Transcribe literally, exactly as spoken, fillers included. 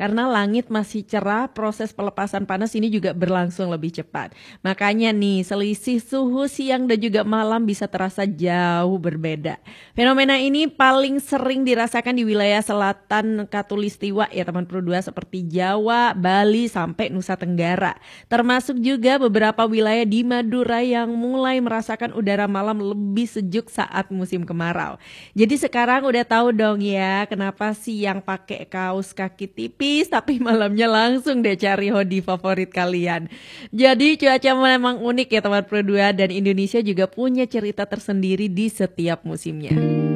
Karena langit masih cerah, proses pelepasan panas ini juga berlangsung lebih cepat. Makanya nih, selisih suhu siang dan juga malam bisa terasa jauh berbeda. Fenomena ini paling sering dirasakan di wilayah selatan Katulistiwa ya teman Pro dua, seperti Jawa, Bali, sampai Nusa Tenggara. Termasuk juga beberapa wilayah di Madura yang mulai merasakan udara malam lebih sejuk saat musim kemarau. Jadi sekarang udah tahu dong ya kenapa siang pakai kaos kaki tipis tapi malamnya langsung deh cari hoodie favorit kalian. Jadi cuaca memang unik ya teman Pro dua, dan Indonesia juga punya cerita tersendiri di setiap musimnya.